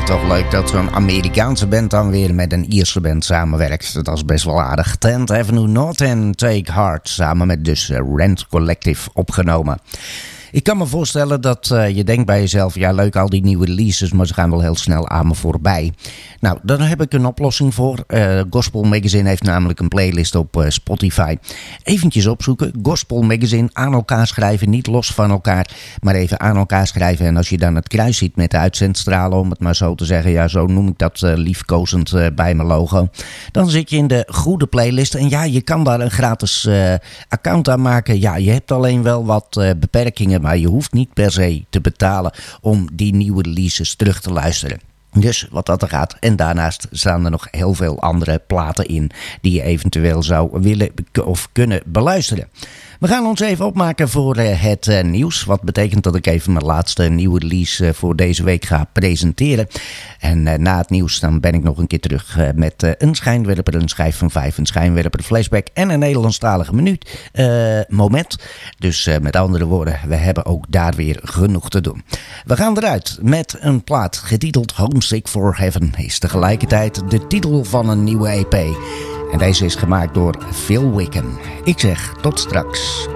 toch leuk dat zo'n Amerikaanse band dan weer met een Ierse band samenwerkt. Dat is best wel aardig. 10th Avenue North en Take Heart samen met dus Rent Collective opgenomen. Ik kan me voorstellen dat je denkt bij jezelf, ja leuk al die nieuwe releases, maar ze gaan wel heel snel aan me voorbij. Nou, daar heb ik een oplossing voor. Gospel Magazine heeft namelijk een playlist op Spotify. Eventjes opzoeken, Gospel Magazine, aan elkaar schrijven, niet los van elkaar, maar even aan elkaar schrijven. En als je dan het kruis ziet met de uitzendstralen, om het maar zo te zeggen, ja zo noem ik dat liefkozend bij mijn logo. Dan zit je in de goede playlist en ja, je kan daar een gratis account aan maken. Ja, je hebt alleen wel wat beperkingen, maar je hoeft niet per se te betalen om die nieuwe releases terug te luisteren. Dus wat dat er gaat. En daarnaast staan er nog heel veel andere platen in die je eventueel zou willen of kunnen beluisteren. We gaan ons even opmaken voor het nieuws. Wat betekent dat ik even mijn laatste nieuwe release voor deze week ga presenteren. En na het nieuws dan ben ik nog een keer terug met een schijnwerper, een schijf van 5, een schijnwerper, flashback en een Nederlandstalige moment. Dus met andere woorden, we hebben ook daar weer genoeg te doen. We gaan eruit met een plaat getiteld Homesick for Heaven. Is tegelijkertijd de titel van een nieuwe EP. En deze is gemaakt door Phil Wickham. Ik zeg tot straks.